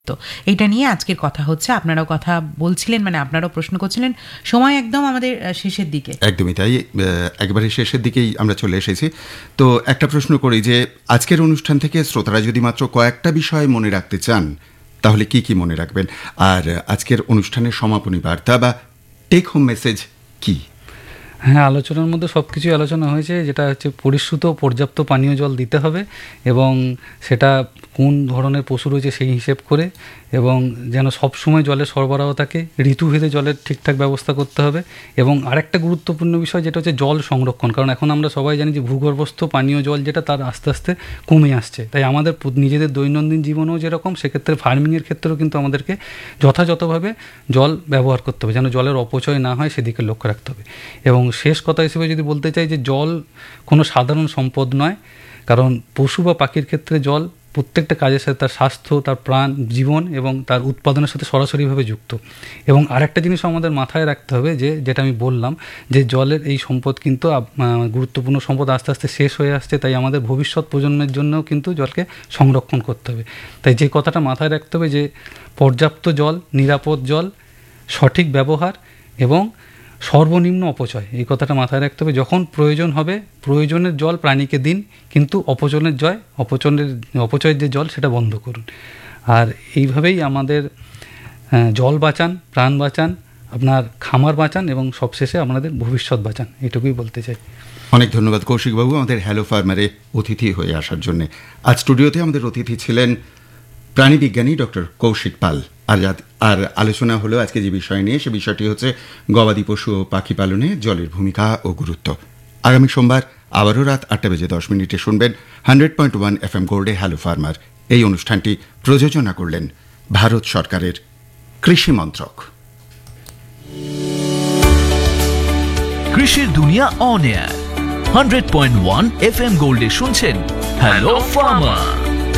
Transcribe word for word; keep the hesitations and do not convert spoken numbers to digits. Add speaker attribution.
Speaker 1: তো এটা নিয়ে আজকের কথা হচ্ছে। আপনারাও কথা বলছিলেন, মানে আপনারাও প্রশ্ন করছিলেন। সময় একদম আমাদের শেষের দিকে,
Speaker 2: একদমই তাই, একেবারে শেষের দিকেই আমরা চলে এসেছি। তো একটা প্রশ্ন করি যে আজকের অনুষ্ঠান থেকে শ্রোতারা যদি মাত্র কয়েকটা বিষয় মনে রাখতে চান তাহলে কি কি মনে রাখবেন, আর আজকের অনুষ্ঠানের সমাপনী বার্তা বা টেক হোম মেসেজ কি?
Speaker 3: হ্যাঁ, আলোচনার মধ্যে সব কিছুই আলোচনা হয়েছে, যেটা হচ্ছে পরিশ্রুত পর্যাপ্ত পানীয় জল দিতে হবে এবং সেটা কোন ধরনের পশু রয়েছে সেই হিসেব করে, এবং যেন সবসময় জলের সরবরাহ থাকে, ঋতুভেদে জলের ঠিকঠাক ব্যবস্থা করতে হবে। এবং আরেকটা গুরুত্বপূর্ণ বিষয় যেটা হচ্ছে জল সংরক্ষণ, কারণ এখন আমরা সবাই জানি যে ভূগর্ভস্থ পানীয় জল যেটা তার আস্তে আস্তে কমে আসছে। তাই আমাদের নিজেদের দৈনন্দিন জীবনেও যেরকম, সেক্ষেত্রে ফার্মিংয়ের ক্ষেত্রেও কিন্তু আমাদেরকে যথাযথভাবে জল ব্যবহার করতে হবে, যেন জলের অপচয় না হয় সেদিকে লক্ষ্য রাখতে হবে। এবং শেষ কথা হিসেবে যদি বলতে চাই যে জল কোনো সাধারণ সম্পদ নয়, কারণ পশু বা পাখির ক্ষেত্রে জল প্রত্যেকটা কাজের সাথে তার স্বাস্থ্য, তার প্রাণ, জীবন এবং তার উৎপাদনের সাথে সরাসরিভাবে যুক্ত। এবং আরেকটা জিনিস আমাদের মাথায় রাখতে হবে, যে যেটা আমি বললাম, যে জলের এই সম্পদ কিন্তু গুরুত্বপূর্ণ সম্পদ আস্তে আস্তে শেষ হয়ে আসছে, তাই আমাদের ভবিষ্যৎ প্রজন্মের জন্যও কিন্তু জলকে সংরক্ষণ করতে হবে। তাই যে কথাটা মাথায় রাখতে হবে যে পর্যাপ্ত জল, নিরাপদ জল, সঠিক ব্যবহার এবং সর্বনিম্ন অপচয়, এই কথাটা মাথায় রাখতে হবে। যখন প্রয়োজন হবে প্রয়োজনের জল প্রাণীকে দিন, কিন্তু অপচনের জয় অপচনের অপচয়ের যে জল সেটা বন্ধ করুন। আর এইভাবেই আমাদের জল বাঁচান, প্রাণ বাঁচান, আপনার খামার বাঁচান এবং সবশেষে আপনাদের ভবিষ্যৎ বাঁচান, এটুকুই বলতে চাই।
Speaker 2: অনেক ধন্যবাদ কৌশিকবাবু আমাদের হ্যালো ফার্মারে অতিথি হয়ে আসার জন্য। আজ স্টুডিওতে আমাদের অতিথি ছিলেন প্রাণীবিজ্ঞানী ডক্টর কৌশিক পাল। আর আর আলোচনা হলো আজকে যে বিষয় নিয়ে, সে বিষয়টি হচ্ছে গবাদি পশু ও পাখি পালনে জলের ভূমিকা ও গুরুত্ব। আগামী সোমবার আবারও রাত আটটা বেজে দশ মিনিটে শুনবেন hundred point one F M গোল্ডে hello farmer. এই অনুষ্ঠানটি প্রযোজনা করলেন ভারত সরকারের কৃষি মন্ত্রক।
Speaker 4: কৃষির দুনিয়া on air hundred point one F M গোল্ডে শুনছেন হ্যালো ফার্মার।